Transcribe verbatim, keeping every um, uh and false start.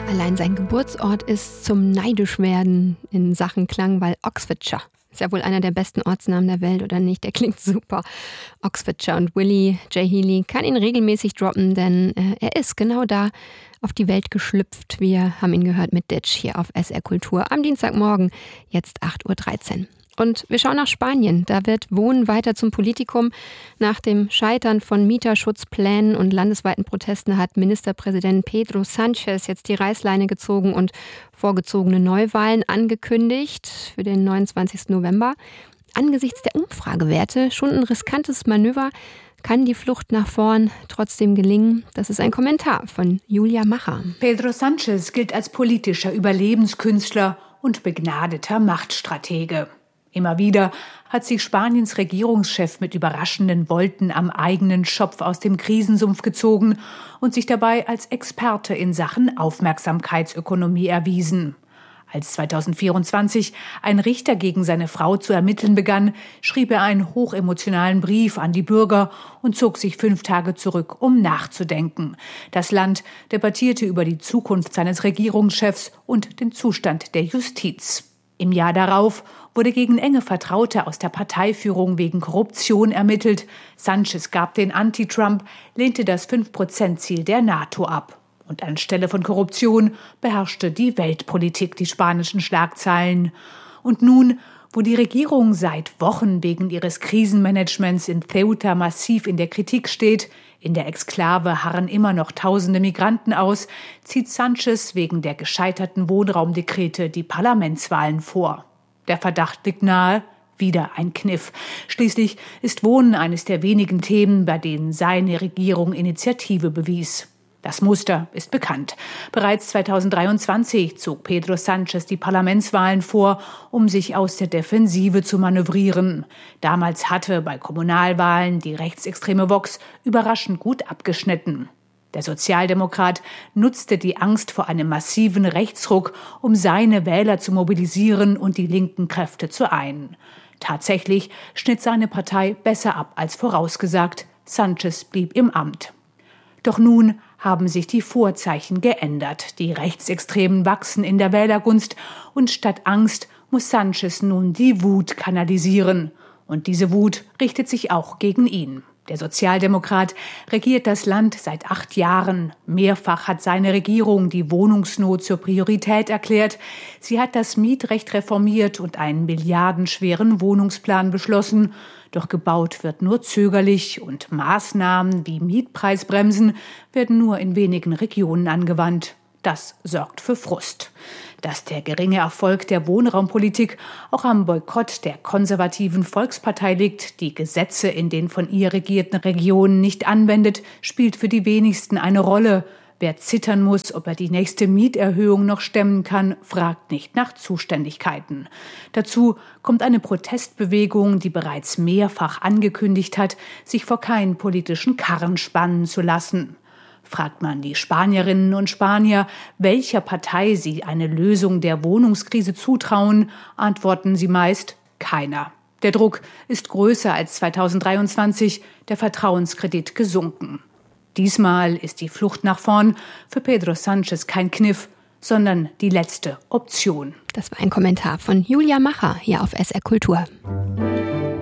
Allein sein Geburtsort ist zum Neidischwerden in Sachen Klang, weil Oxfordshire ist ja wohl einer der besten Ortsnamen der Welt, oder nicht? Der klingt super. Oxfordshire, und Willie J. Healy kann ihn regelmäßig droppen, denn äh, er ist genau da auf die Welt geschlüpft. Wir haben ihn gehört mit Ditch hier auf S R Kultur am Dienstagmorgen, jetzt acht Uhr dreizehn. Und wir schauen nach Spanien. Da wird Wohnen weiter zum Politikum. Nach dem Scheitern von Mieterschutzplänen und landesweiten Protesten hat Ministerpräsident Pedro Sánchez jetzt die Reißleine gezogen und vorgezogene Neuwahlen angekündigt für den neunundzwanzigsten November. Angesichts der Umfragewerte schon ein riskantes Manöver. Kann die Flucht nach vorn trotzdem gelingen? Das ist ein Kommentar von Julia Macher. Pedro Sánchez gilt als politischer Überlebenskünstler und begnadeter Machtstratege. Immer wieder hat sich Spaniens Regierungschef mit überraschenden Volten am eigenen Schopf aus dem Krisensumpf gezogen und sich dabei als Experte in Sachen Aufmerksamkeitsökonomie erwiesen. Als zweitausendvierundzwanzig ein Richter gegen seine Frau zu ermitteln begann, schrieb er einen hochemotionalen Brief an die Bürger und zog sich fünf Tage zurück, um nachzudenken. Das Land debattierte über die Zukunft seines Regierungschefs und den Zustand der Justiz. Im Jahr darauf wurde gegen enge Vertraute aus der Parteiführung wegen Korruption ermittelt. Sánchez gab den Anti-Trump, lehnte das fünf Prozent Ziel der NATO ab. Und anstelle von Korruption beherrschte die Weltpolitik die spanischen Schlagzeilen. Und nun, wo die Regierung seit Wochen wegen ihres Krisenmanagements in Ceuta massiv in der Kritik steht, in der Exklave harren immer noch tausende Migranten aus, zieht Sánchez wegen der gescheiterten Wohnraumdekrete die Parlamentswahlen vor. Der Verdacht liegt nahe, wieder ein Kniff. Schließlich ist Wohnen eines der wenigen Themen, bei denen seine Regierung Initiative bewies. Das Muster ist bekannt. Bereits zweitausenddreiundzwanzig zog Pedro Sánchez die Parlamentswahlen vor, um sich aus der Defensive zu manövrieren. Damals hatte bei Kommunalwahlen die rechtsextreme Vox überraschend gut abgeschnitten. Der Sozialdemokrat nutzte die Angst vor einem massiven Rechtsruck, um seine Wähler zu mobilisieren und die linken Kräfte zu einen. Tatsächlich schnitt seine Partei besser ab als vorausgesagt. Sánchez blieb im Amt. Doch nun haben sich die Vorzeichen geändert. Die Rechtsextremen wachsen in der Wählergunst und statt Angst muss Sánchez nun die Wut kanalisieren. Und diese Wut richtet sich auch gegen ihn. Der Sozialdemokrat regiert das Land seit acht Jahren. Mehrfach hat seine Regierung die Wohnungsnot zur Priorität erklärt. Sie hat das Mietrecht reformiert und einen milliardenschweren Wohnungsplan beschlossen. Doch gebaut wird nur zögerlich und Maßnahmen wie Mietpreisbremsen werden nur in wenigen Regionen angewandt. Das sorgt für Frust. Dass der geringe Erfolg der Wohnraumpolitik auch am Boykott der konservativen Volkspartei liegt, die Gesetze in den von ihr regierten Regionen nicht anwendet, spielt für die wenigsten eine Rolle. Wer zittern muss, ob er die nächste Mieterhöhung noch stemmen kann, fragt nicht nach Zuständigkeiten. Dazu kommt eine Protestbewegung, die bereits mehrfach angekündigt hat, sich vor keinen politischen Karren spannen zu lassen. Fragt man die Spanierinnen und Spanier, welcher Partei sie eine Lösung der Wohnungskrise zutrauen, antworten sie meist keiner. Der Druck ist größer als zweitausenddreiundzwanzig, der Vertrauenskredit gesunken. Diesmal ist die Flucht nach vorn für Pedro Sánchez kein Kniff, sondern die letzte Option. Das war ein Kommentar von Julia Macher hier auf S R Kultur.